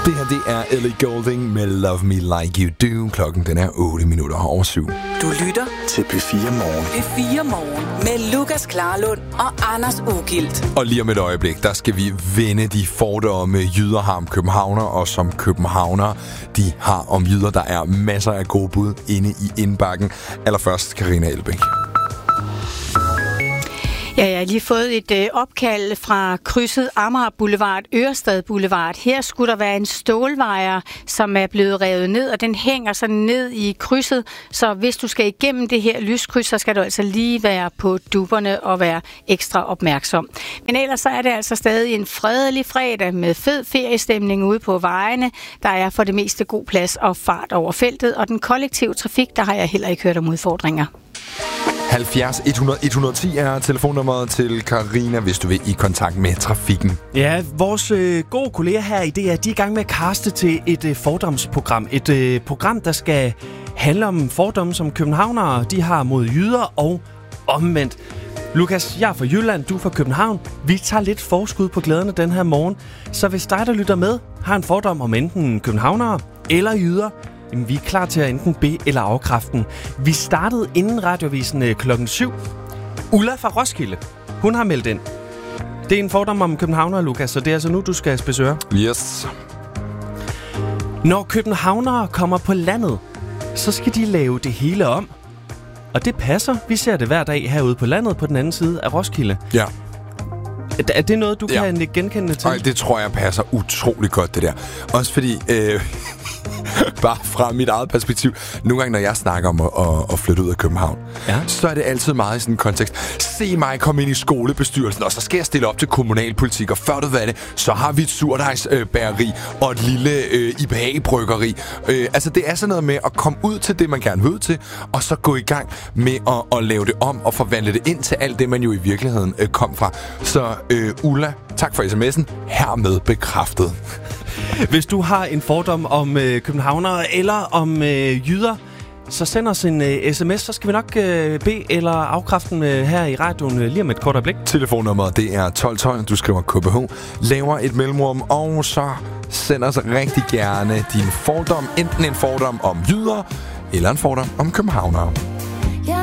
Det her, det er Ellie Goulding med Love Me Like You Do. Klokken, den er 8:07. Du lytter til P4 Morgen. P4 Morgen med Lukas Klarlund og Anders Ugilt. Og lige om et øjeblik, der skal vi vende de fordomme, jyder har om københavner, og som københavnere, de har om jyder. Der er masser af gode bud inde i indbakken. Allerførst, Karina Elbæk. Ja, jeg har lige fået et opkald fra krydset Amager Boulevard, Ørestad Boulevard. Her skulle der være en stålwire, som er blevet revet ned, og den hænger sådan ned i krydset. Så hvis du skal igennem det her lyskryds, så skal du altså lige være på dupperne og være ekstra opmærksom. Men ellers så er det altså stadig en fredelig fredag med fed feriestemning ude på vejene. Der er for det meste god plads og fart over feltet, og den kollektive trafik, der har jeg heller ikke hørt om udfordringer. 70 100 110 er telefonnummeret til Karina, hvis du vil i kontakt med trafikken. Ja, vores gode kolleger her i DR, de er i gang med at kaste til et fordomsprogram. Et program, der skal handle om fordomme, som københavnere de har mod jyder og omvendt. Lukas, jeg er fra Jylland, du er fra København. Vi tager lidt forskud på glæderne den her morgen. Så hvis dig, der lytter med, har en fordom om enten københavnere eller jyder, jamen, vi er klar til at enten be- eller afkræfte den. Vi startede inden radiovisen klokken 7. Ulla fra Roskilde, hun har meldt ind. Det er en fordom om københavnere, Lukas, så det er altså nu, du skal spidse. Yes. Når københavnere kommer på landet, så skal de lave det hele om. Og det passer. Vi ser det hver dag herude på landet på den anden side af Roskilde. Ja. Er det noget, du kan genkende til? Nej, det tror jeg passer utrolig godt, det der. Også fordi, bare fra mit eget perspektiv, nogle gange, når jeg snakker om at flytte ud af København, så er det altid meget i sådan en kontekst. Se mig komme ind i skolebestyrelsen, og så skal jeg stille op til kommunalpolitik, og før du ved det, så har vi et surdejsbageri og et lille IPA-bryggeri. Altså, det er sådan noget med at komme ud til det, man gerne vil ud til, og så gå i gang med at lave det om og forvandle det ind til alt det, man jo i virkeligheden kom fra. Så Ulla, tak for sms'en. Hermed bekræftet. Hvis du har en fordom om københavnere eller om jyder, så send os en sms, så skal vi nok bede eller afkræfte den her i radioen lige om et kort øjeblik. Telefonnummeret, det er 1212. Du skriver KBH, laver et mellemrum, og så send os rigtig gerne din fordom. Enten en fordom om jyder, eller en fordom om københavnere.